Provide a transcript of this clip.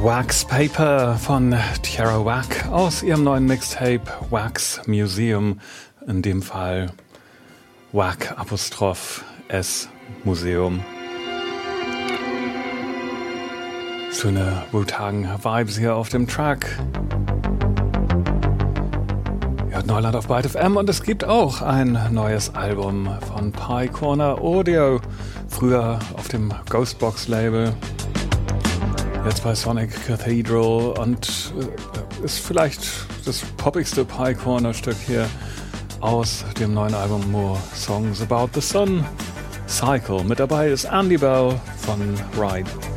Wax Paper von Tierra Whack aus ihrem neuen Mixtape Wax Museum, in dem Fall Whack _S Museum. Schöne Wu-Tang-Vibes hier auf dem Track. Ihr hört Neuland auf Byte FM und es gibt auch ein neues Album von Pye Corner Audio, früher auf dem Ghostbox-Label. Jetzt bei Sonic Cathedral und ist vielleicht das poppigste Pye Corner Stück hier aus dem neuen Album More Songs About the Sun. Cycle. Mit dabei ist Andy Bell von Ride.